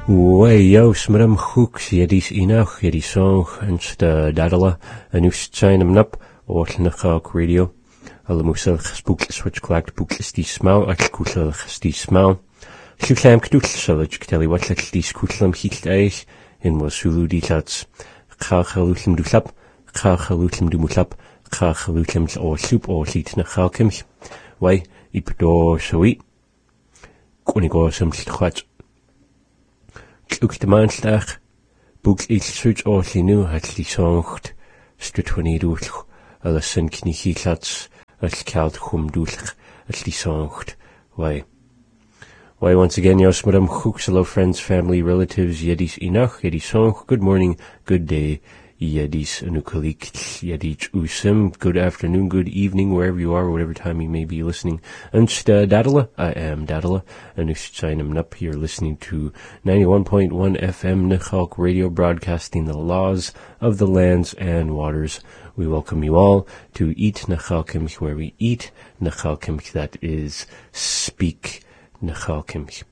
Yo, smram hooks, yedis inach, yedis song, and dadala, and uschain am nup, or Nachalk radio. Alamusel spook switch clacked bookless die smau, akkutel die smau. Shuklam knutselig, tell what let these kutlam heat eich, in Wasulu die lats. Kachalutlim du slap, Kachalutlim du mutlap, Kachalutlim or soup or heat Nachalkim. Why, ipdo sweet. Kunigo some twat. Ook de maandag boek iets zoiets als je nu had die zongt, stut wanneer doet, alles zijn kniegielats, als koud kom doet, als die zongt. Why once again, yos madam hooks, hello friends, family, relatives, yedis inach, yedis song, good morning, good day, yedis anukulik, yedis usim, good afternoon, good evening, wherever you are, whatever time you may be listening. Unsta Dadala, I am Dadala, and I'm up here listening to 91.1 FM Nachalk radio broadcasting the laws of the lands and waters. We welcome you all to Eat Nachalkim, where we eat Nachalkim, that is, speak Nachalkim.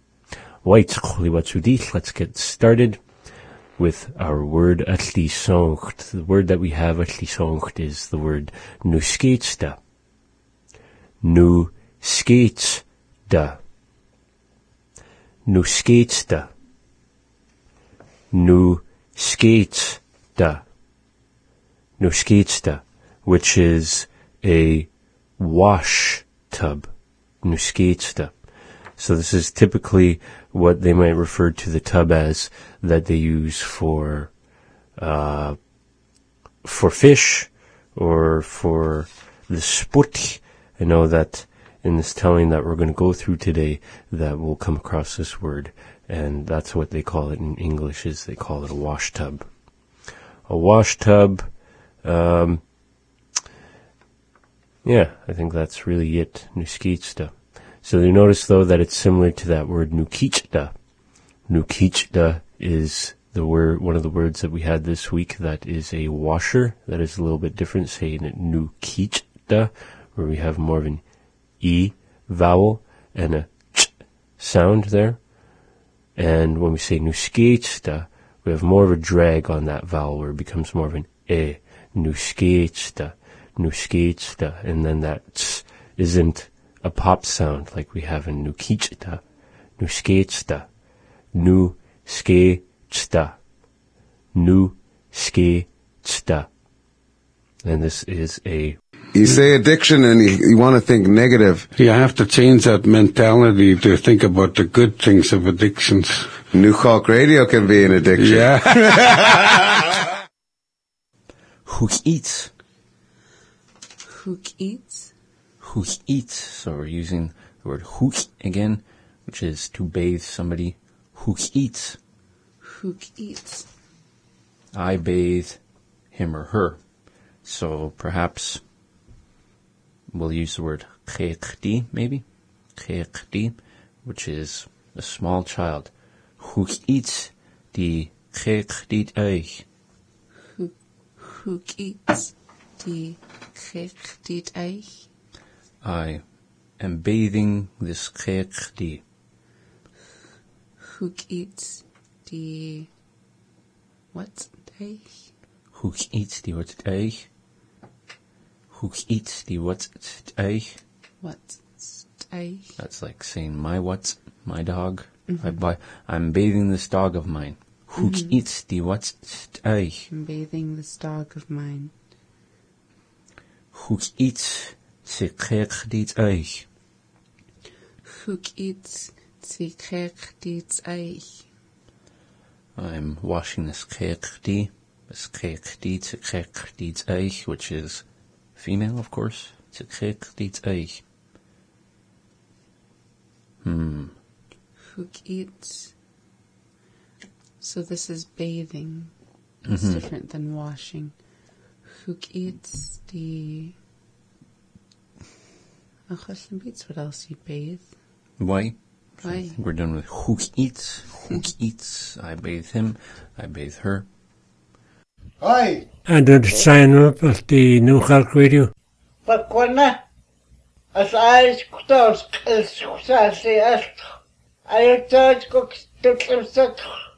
Let's get started with our word atlisongt. The word that we have atlisongt is the word nusketsta. Nusketsta. Nusketsta. Nusketsta. Nusketsta, which is a wash tub. Nusketsta. So this is typically what they might refer to the tub as, that they use for fish or for the sport. I know that in this telling that we're going to go through today, that we'll come across this word, and that's what they call it in English, is they call it a wash tub. A wash tub, I think that's really it, nusketsta. So you notice, though, that it's similar to that word nukichta. Nukichta is the word, one of the words that we had this week that is a washer. That is a little bit different, saying it nukichta, where we have more of an E vowel and a ch sound there. And when we say nusketsta, we have more of a drag on that vowel, where it becomes more of an E. Nusketsta, nusketsta, and then that ch isn't a pop sound like we have in nukichta. Nusketsta. Nusketsta. Nusketsta. And this is a... You say addiction and you want to think negative. You have to change that mentality to think about the good things of addictions. Nachalk radio can be an addiction. Yeah. Who eats? Who eats? Who eats. So we're using the word who again, which is to bathe somebody. Who eats. Who eats. I bathe him or her. So perhaps we'll use the word khekdi, maybe. Khekdi, which is a small child. Who eats die khekdi euch. Who eats die khekdi euch. I am bathing this khekdi. Who eats die what euch? Who eats die what euch? Who eats die what euch? What euch? That's like saying my what's my dog. Mm-hmm. I'm bathing this dog of mine. Who eats die what euch? I'm bathing this dog of mine. Who eats ze khekdi euch? Who eats ze khekdi euch? I'm washing this khekdi euch, which is female, of course. Ze khekdi euch. Who eats? So this is bathing. It's different than washing. Who eats the... What else you bathe? Why? Why? We're done with who eats. Who eats. I bathe him. I bathe her. Hi. And then sign up at the Nachalk radio. But when as I start, as I thought, go to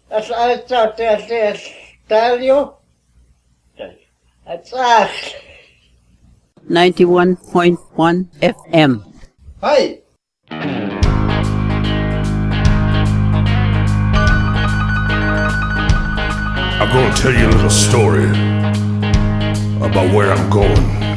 as alles out there tell you. That's us. 91.1 FM. Hi. I'm gonna tell you a little story about where I'm going.